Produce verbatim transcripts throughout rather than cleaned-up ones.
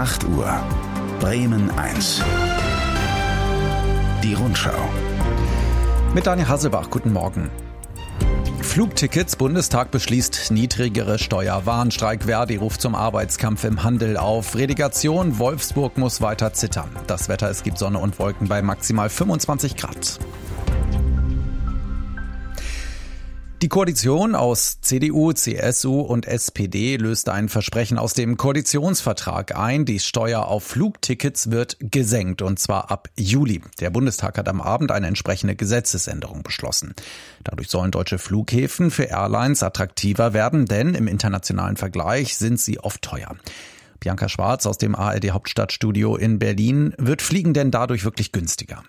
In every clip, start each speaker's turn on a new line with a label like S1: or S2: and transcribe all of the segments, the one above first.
S1: acht Uhr. Bremen eins. Die Rundschau.
S2: Mit Daniel Hasselbach, guten Morgen. Flugtickets, Bundestag beschließt niedrigere Steuer. Warnstreik, Verdi ruft zum Arbeitskampf im Handel auf. Relegation, Wolfsburg muss weiter zittern. Das Wetter, es gibt Sonne und Wolken bei maximal fünfundzwanzig Grad. Die Koalition aus C D U, C S U und S P D löste ein Versprechen aus dem Koalitionsvertrag ein. Die Steuer auf Flugtickets wird gesenkt, und zwar ab Juli. Der Bundestag hat am Abend eine entsprechende Gesetzesänderung beschlossen. Dadurch sollen deutsche Flughäfen für Airlines attraktiver werden, denn im internationalen Vergleich sind sie oft teuer. Bianca Schwarz aus dem A R D Hauptstadtstudio in Berlin. Wird Fliegen denn dadurch wirklich günstiger?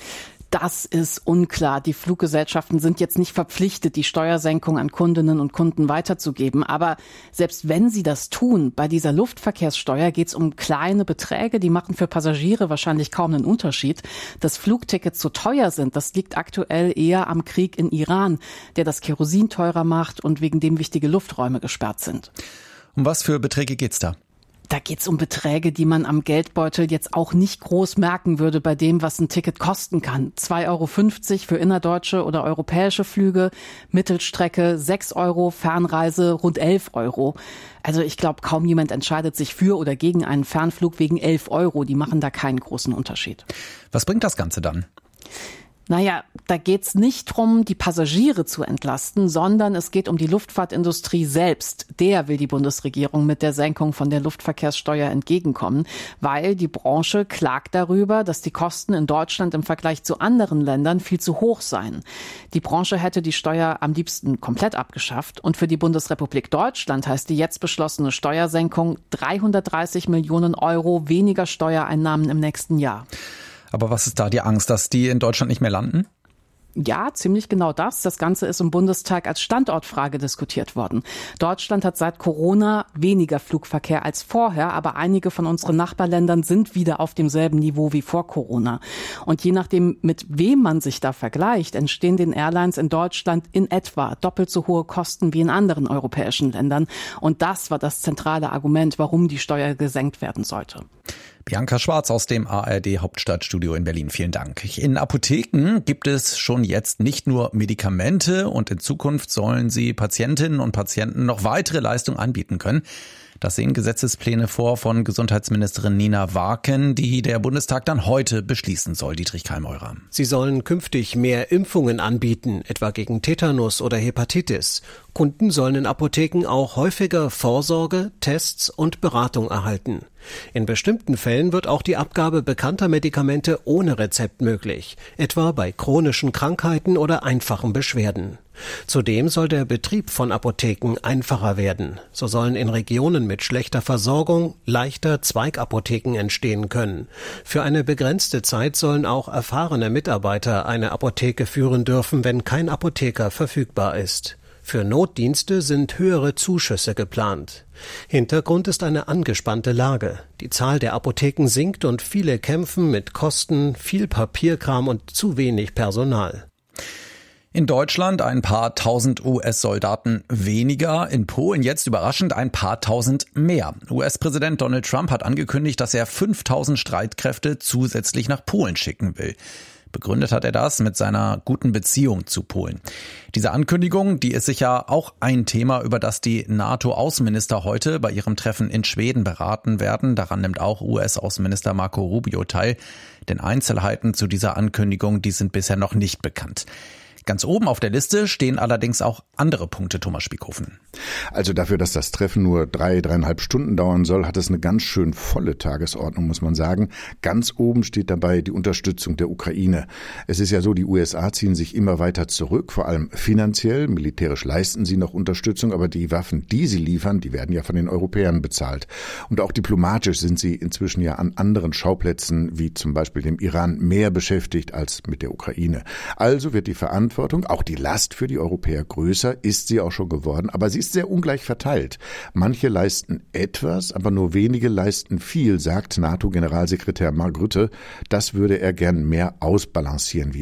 S3: Das ist unklar. Die Fluggesellschaften sind jetzt nicht verpflichtet, die Steuersenkung an Kundinnen und Kunden weiterzugeben. Aber selbst wenn sie das tun, bei dieser Luftverkehrssteuer geht es um kleine Beträge, die machen für Passagiere wahrscheinlich kaum einen Unterschied. Dass Flugtickets zu teuer sind, das liegt aktuell eher am Krieg in Iran, der das Kerosin teurer macht und wegen dem wichtige Lufträume gesperrt sind.
S2: Um was für Beträge geht's da?
S3: Da geht's um Beträge, die man am Geldbeutel jetzt auch nicht groß merken würde bei dem, was ein Ticket kosten kann. zwei Euro fünfzig für innerdeutsche oder europäische Flüge, Mittelstrecke sechs Euro, Fernreise rund elf Euro. Also ich glaube, kaum jemand entscheidet sich für oder gegen einen Fernflug wegen elf Euro. Die machen da keinen großen Unterschied.
S2: Was bringt das Ganze dann?
S3: Naja, da geht's nicht drum, die Passagiere zu entlasten, sondern es geht um die Luftfahrtindustrie selbst. Der will die Bundesregierung mit der Senkung von der Luftverkehrssteuer entgegenkommen, weil die Branche klagt darüber, dass die Kosten in Deutschland im Vergleich zu anderen Ländern viel zu hoch seien. Die Branche hätte die Steuer am liebsten komplett abgeschafft, und für die Bundesrepublik Deutschland heißt die jetzt beschlossene Steuersenkung dreihundertdreißig Millionen Euro weniger Steuereinnahmen im nächsten Jahr.
S2: Aber was ist da die Angst, dass die in Deutschland nicht mehr landen?
S3: Ja, ziemlich genau das. Das Ganze ist im Bundestag als Standortfrage diskutiert worden. Deutschland hat seit Corona weniger Flugverkehr als vorher, aber einige von unseren Nachbarländern sind wieder auf demselben Niveau wie vor Corona. Und je nachdem, mit wem man sich da vergleicht, entstehen den Airlines in Deutschland in etwa doppelt so hohe Kosten wie in anderen europäischen Ländern. Und das war das zentrale Argument, warum die Steuer gesenkt werden sollte.
S2: Bianca Schwarz aus dem A R D Hauptstadtstudio in Berlin. Vielen Dank. In Apotheken gibt es schon jetzt nicht nur Medikamente, und in Zukunft sollen sie Patientinnen und Patienten noch weitere Leistungen anbieten können. Das sehen Gesetzespläne vor von Gesundheitsministerin Nina Warken, die der Bundestag dann heute beschließen soll. Dietrich Kallmeurer.
S4: Sie sollen künftig mehr Impfungen anbieten, etwa gegen Tetanus oder Hepatitis. Kunden sollen in Apotheken auch häufiger Vorsorge, Tests und Beratung erhalten. In bestimmten Fällen wird auch die Abgabe bekannter Medikamente ohne Rezept möglich, etwa bei chronischen Krankheiten oder einfachen Beschwerden. Zudem soll der Betrieb von Apotheken einfacher werden. So sollen in Regionen mit schlechter Versorgung leichter Zweigapotheken entstehen können. Für eine begrenzte Zeit sollen auch erfahrene Mitarbeiter eine Apotheke führen dürfen, wenn kein Apotheker verfügbar ist. Für Notdienste sind höhere Zuschüsse geplant. Hintergrund ist eine angespannte Lage. Die Zahl der Apotheken sinkt und viele kämpfen mit Kosten, viel Papierkram und zu wenig Personal.
S2: In Deutschland ein paar tausend U S-Soldaten weniger, in Polen jetzt überraschend ein paar tausend mehr. U S-Präsident Donald Trump hat angekündigt, dass er fünftausend Streitkräfte zusätzlich nach Polen schicken will. Begründet hat er das mit seiner guten Beziehung zu Polen. Diese Ankündigung, die ist sicher auch ein Thema, über das die NATO-Außenminister heute bei ihrem Treffen in Schweden beraten werden. Daran nimmt auch U S-Außenminister Marco Rubio teil. Denn Einzelheiten zu dieser Ankündigung, die sind bisher noch nicht bekannt. Ganz oben auf der Liste stehen allerdings auch andere Punkte, Thomas Spiekhofen.
S5: Also dafür, dass das Treffen nur drei, dreieinhalb Stunden dauern soll, hat es eine ganz schön volle Tagesordnung, muss man sagen. Ganz oben steht dabei die Unterstützung der Ukraine. Es ist ja so, die U S A ziehen sich immer weiter zurück, vor allem finanziell. Militärisch leisten sie noch Unterstützung, aber die Waffen, die sie liefern, die werden ja von den Europäern bezahlt. Und auch diplomatisch sind sie inzwischen ja an anderen Schauplätzen, wie zum Beispiel dem Iran, mehr beschäftigt als mit der Ukraine. Also wird die Verantwortung, auch die Last für die Europäer größer, ist sie auch schon geworden, aber sie ist sehr ungleich verteilt. Manche leisten etwas, aber nur wenige leisten viel, sagt NATO-Generalsekretär Mark Rutte. Das würde er gern mehr ausbalancieren, wie